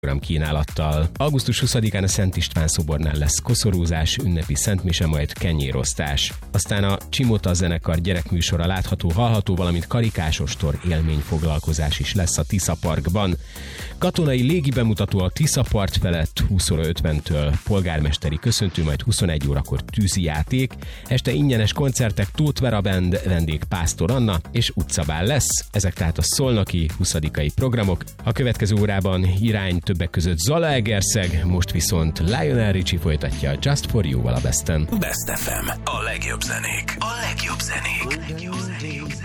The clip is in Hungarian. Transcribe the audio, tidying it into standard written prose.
kínálattal. Augusztus 20-án a Szent István szobornál lesz koszorúzás, ünnepi szentmise, majd kenyérosztás. Aztán a Csimota zenekar gyerekműsora látható-hallható, valamint karikásostor élményfoglalkozás is lesz a Tisza Parkban. Katonai légi bemutató a Tisza part felett 20:50-től, polgármesteri köszöntő, majd 21 órakor tűzijáték, este ingyenes koncertek, Tóth Vera Band, vendég Pásztor Anna és utcabál lesz. Ezek tehát a szolnoki 20-ai programok. A következő órában irány többek között Zalaegerszeg, most viszont Lionel Richie folytatja a Just For You-val a Besten. Best FM. A legjobb zenék. A legjobb zenék.